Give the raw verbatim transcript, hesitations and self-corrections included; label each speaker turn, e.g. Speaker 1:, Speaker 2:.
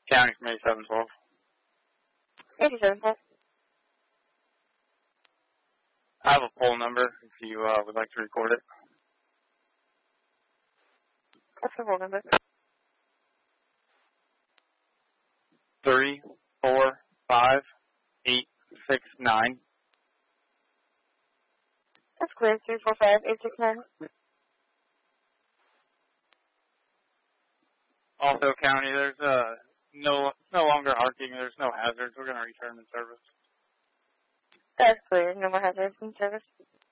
Speaker 1: County from eighty-seven twelve.
Speaker 2: eighty-seven twelve.
Speaker 1: I have a poll number if you uh, would like to record it.
Speaker 2: What's the phone number?
Speaker 1: Three, four, five, eight, six, nine.
Speaker 2: That's clear. Three four five eight six nine.
Speaker 1: Also, County, there's uh, no, it's no longer arcing. There's no hazards. We're going to return to service.
Speaker 2: That's clear. No more hazards in service.